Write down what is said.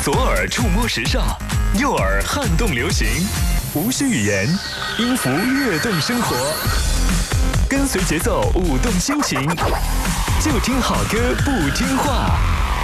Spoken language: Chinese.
左耳触摸时尚，右耳撼动流行，无需语言，音符跃动生活，跟随节奏舞动心情，就听好歌不听话。